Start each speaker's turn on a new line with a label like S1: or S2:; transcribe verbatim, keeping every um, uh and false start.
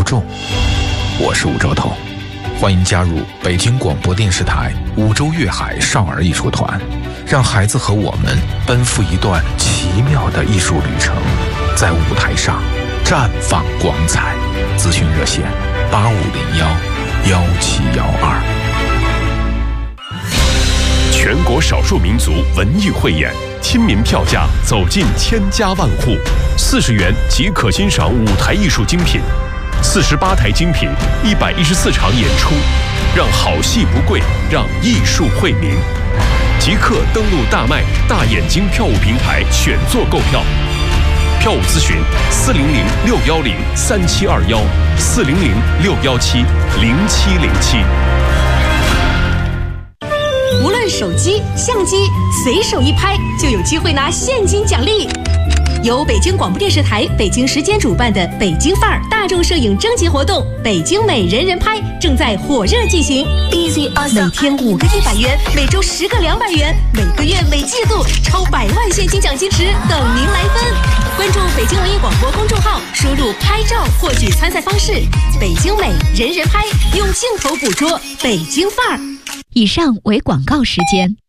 S1: 重。我是吴兆头，欢迎加入北京广播电视台五洲粤海少儿艺术团，让孩子和我们奔赴一段奇妙的艺术旅程，在舞台上绽放光彩。咨询热线八五零幺幺七幺二。
S2: 全国少数民族文艺汇演，亲民票价走进千家万户，四十元即可欣赏舞台艺术精品，四十八台精品，一百一十四场演出，让好戏不贵，让艺术惠民。即刻登录大麦大眼睛票务平台选座购票，票务咨询四零零六幺零三七二幺四零零六幺七零七零七。
S3: 无论手机、相机，随手一拍就有机会拿现金奖励。由北京广播电视台北京时间主办的北京范儿大众摄影征集活动“北京美人人拍”正在火热进行。每天五个一百元，每周十个两百元，每个月每季度超百万现金奖金池等您来分。关注北京文艺广播公众号，输入“拍照”获取参赛方式。北京美人人拍，用镜头捕捉北京范儿。
S4: 以上为广告时间。